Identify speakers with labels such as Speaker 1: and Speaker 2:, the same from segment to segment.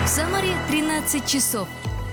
Speaker 1: В Самаре 13 часов.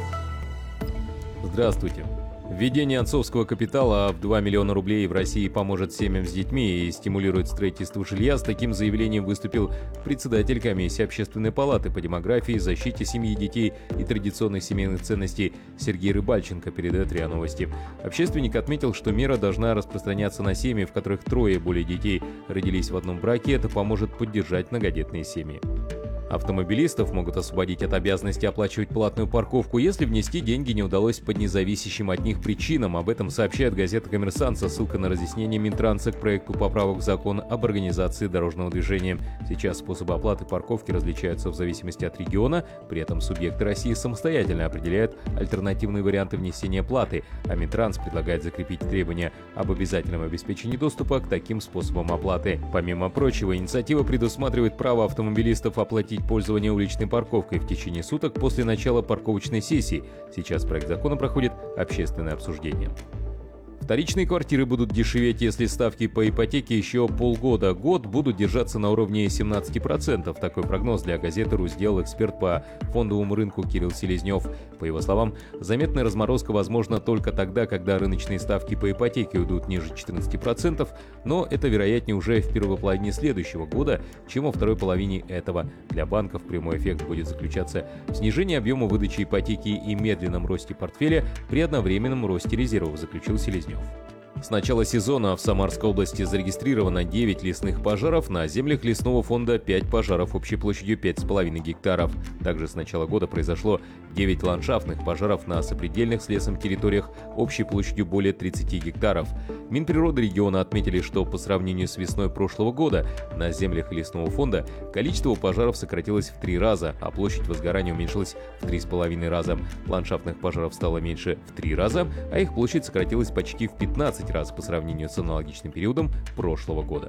Speaker 2: Здравствуйте. Введение отцовского капитала в 2 миллиона рублей в России поможет семьям с детьми и стимулирует строительство жилья. С таким заявлением выступил председатель комиссии Общественной палаты по демографии, защите семьи и детей и традиционных семейных ценностей Сергей Рыбальченко, передает РИА Новости. Общественник отметил, что мера должна распространяться на семьи, в которых трое и более детей родились в одном браке. Это поможет поддержать многодетные семьи. Автомобилистов могут освободить от обязанности оплачивать платную парковку, если внести деньги не удалось по независящим от них причинам. Об этом сообщает газета «Коммерсант» со ссылкой на разъяснение Минтранса к проекту поправок в закон об организации дорожного движения. Сейчас способы оплаты парковки различаются в зависимости от региона, при этом субъекты России самостоятельно определяют альтернативные варианты внесения платы, а Минтранс предлагает закрепить требования об обязательном обеспечении доступа к таким способам оплаты. Помимо прочего, инициатива предусматривает право автомобилистов оплатить пользование уличной парковкой в течение суток после начала парковочной сессии. Сейчас проект закона проходит общественное обсуждение. Вторичные квартиры будут дешеветь, если ставки по ипотеке еще полгода-год будут держаться на уровне 17%. Такой прогноз для газеты «Русь» сделал эксперт по фондовому рынку Кирилл Селезнев. По его словам, заметная разморозка возможна только тогда, когда рыночные ставки по ипотеке уйдут ниже 14%, но это вероятнее уже в первой половине следующего года, чем во второй половине этого. Для банков прямой эффект будет заключаться в снижении объема выдачи ипотеки и медленном росте портфеля при одновременном росте резервов, заключил Селезнев. С начала сезона в Самарской области зарегистрировано 9 лесных пожаров, на землях лесного фонда 5 пожаров общей площадью 5,5 гектаров. Также с начала года произошло 9 ландшафтных пожаров на сопредельных с лесом территориях общей площадью более 30 гектаров. Минприроды региона отметили, что по сравнению с весной прошлого года на землях лесного фонда количество пожаров сократилось в 3 раза, а площадь возгорания уменьшилась в 3,5 раза. Ландшафтных пожаров стало меньше в 3 раза, а их площадь сократилась почти в 15 раз по сравнению с аналогичным периодом прошлого года.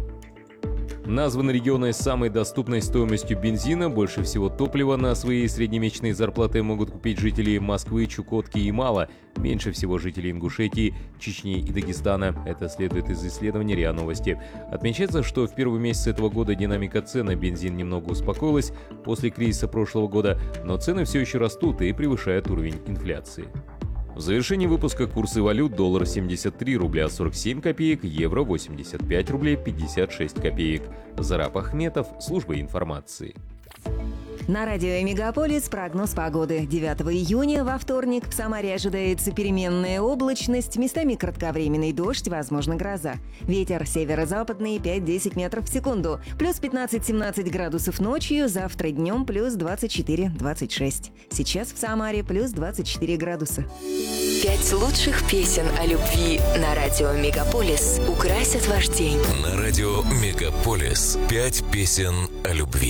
Speaker 2: Названы регионы с самой доступной стоимостью бензина. Больше всего топлива на свои среднемесячные зарплаты могут купить жители Москвы, Чукотки и Ямала. Меньше всего жителей Ингушетии, Чечни и Дагестана. Это следует из исследования РИА Новости. Отмечается, что в первый месяц этого года динамика цен на бензин немного успокоилась после кризиса прошлого года, но цены все еще растут и превышают уровень инфляции. В завершении выпуска курсы валют: доллар 73 рубля 47 копеек, евро 85 рублей 56 копеек. Зараб Ахметов, служба информации.
Speaker 3: На радио «Мегаполис» прогноз погоды. 9 июня во вторник в Самаре ожидается переменная облачность, местами кратковременный дождь, возможно гроза. Ветер северо-западный 5-10 метров в секунду. Плюс 15-17 градусов ночью, завтра днем плюс 24-26. Сейчас в Самаре плюс 24 градуса.
Speaker 4: 5 лучших песен о любви на радио «Мегаполис» украсят ваш день.
Speaker 5: На радио «Мегаполис» 5 песен о любви.